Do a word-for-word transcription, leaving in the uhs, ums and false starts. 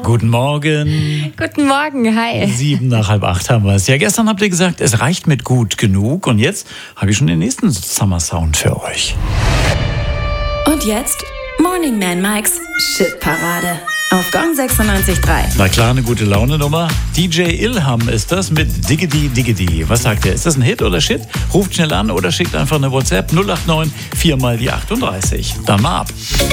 Guten Morgen. Guten Morgen, hi. Sieben nach halb acht haben wir es. Ja, gestern habt ihr gesagt, es reicht mit gut genug. Und jetzt habe ich schon den nächsten Summer Sound für euch. Und jetzt Morning Man Mikes Shitparade auf Gong sechsundneunzig Komma drei. Na klar, eine gute Laune-Nummer. D J Ilham ist das mit Diggity Diggity. Was sagt er? Ist das ein Hit oder Shit? Ruft schnell an oder schickt einfach eine WhatsApp null acht neun vier mal die achtunddreißig. Dann mal ab.